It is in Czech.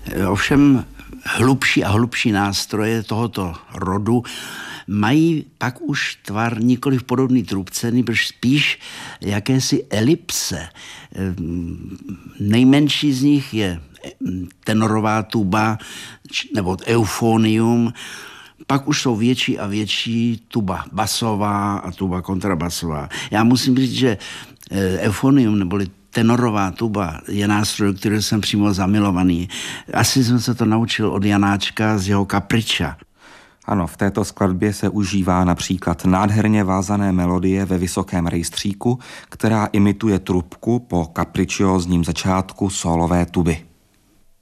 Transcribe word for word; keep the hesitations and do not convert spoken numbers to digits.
Ovšem hlubší a hlubší nástroje tohoto rodu mají pak už tvar nikoliv podobný trubce, nebož spíš jakési elipse. Nejmenší z nich je tenorová tuba nebo eufonium, pak už jsou větší a větší tuba basová a tuba kontrabasová. Já musím říct, že eufonium neboli tenorová tuba je nástroj, který jsem přímo zamilovaný. Asi jsem se to naučil od Janáčka z jeho Kapriča. Ano, v této skladbě se užívá například nádherně vázané melodie ve vysokém rejstříku, která imituje trubku po kapričiózním začátku sólové tuby.